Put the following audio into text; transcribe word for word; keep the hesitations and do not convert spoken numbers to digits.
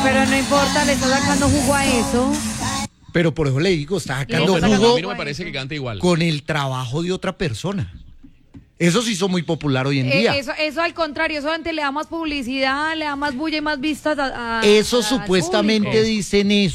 Pero no importa, le está sacando jugo a eso. Pero por eso le digo, está sacando No, pero a jugo mí no me parece que cante igual. con el trabajo de otra persona. Eso sí hizo muy popular hoy en Eh, día. eso, eso al contrario, eso antes le da más publicidad, le da más bulla y más vistas a, a- Eso al supuestamente público. dicen eso.